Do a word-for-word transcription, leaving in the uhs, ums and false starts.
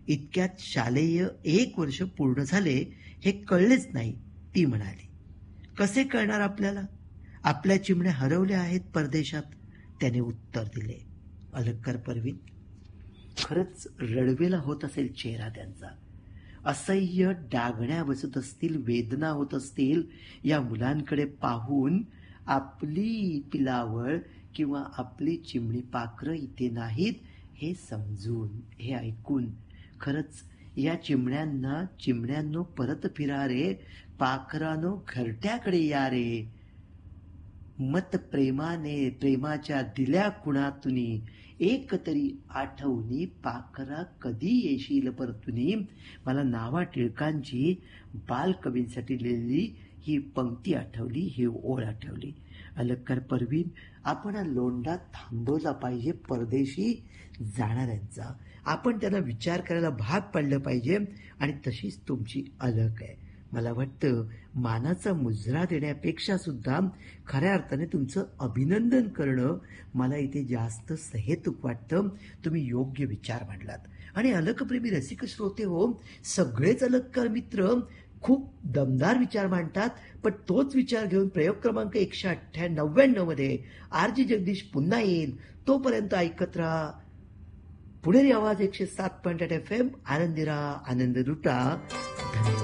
इतक्यात शालेय एक वर्ष पूर्ण झाले हे कळलेच नाही, ती म्हणाली. कसे कळणार आपल्याला? आपल्या चिमण्या हरवल्या आहेत परदेशात, त्याने उत्तर दिले. अलक्कर परवीन, खरंच रडवेला होत असेल चेहरा त्यांचा. असह्य डागण्या बसत असतील, वेदना होत असतील या मुलांकडे पाहून. आपली पिलावळ किंवा आपली चिमणी पाखरं इथे नाहीत हे समजून, हे ऐकून. खरंच या चिमण्यांना, चिमण्यांनो परत फिरा रे, पाखरानो घरट्याकडे या रे. मत प्रेमाने, प्रेमाच्या दिल्या कुणातुनी, एक तरी आठवणी पाखरा कधी येशील परतुनी. मला नावा टिळकांची बालकवींसाठी लिहिलेली ही पंक्ती आठवली, ही ओळ आठवली. अलक्कर परवीन, आपण लोंढा थांबवला पाहिजे परदेशी जाणाऱ्यांचा. आपण त्यांना विचार करायला भाग पाडलं पाहिजे आणि तशीच तुमची अलक आहे. मला वाटतं मानाचा मुजरा देण्यापेक्षा सुद्धा खऱ्या अर्थाने तुमचं अभिनंदन करणं मला इथे जास्त सहेतुक वाटतं. तुम्ही योग्य विचार मांडलात. आणि अलकप्रेमी रसिक श्रोते हो, सगळेच अलककार मित्र खूप दमदार विचार मांडतात, पण तोच विचार घेऊन प्रयोग क्रमांक एकशे अठ्ठ्या नव्याण्णव मध्ये आर जी जगदीश पुन्हा येईल. तोपर्यंत ऐकत राहा पुणेरी आवाज एकशे सात पॉईंट आठ एफ एम. आनंदी राहा, आनंद लुटा. धन्यवाद.